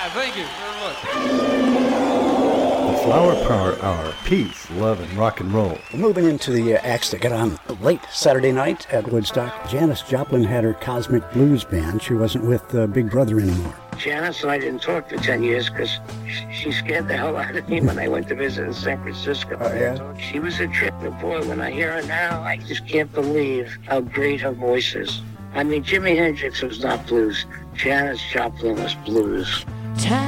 Thank you very much. The Flower Power Hour, peace, love, and rock and roll. Moving into the acts that got on late Saturday night at Woodstock, Janis Joplin had her Cosmic Blues Band. She wasn't with Big Brother anymore. Janis and I didn't talk for 10 years because she scared the hell out of me when I went to visit in San Francisco. Oh, yeah? She was a trip, but boy, when I hear her now, I just can't believe how great her voice is. I mean, Jimi Hendrix was not blues. Janis Joplin was blues.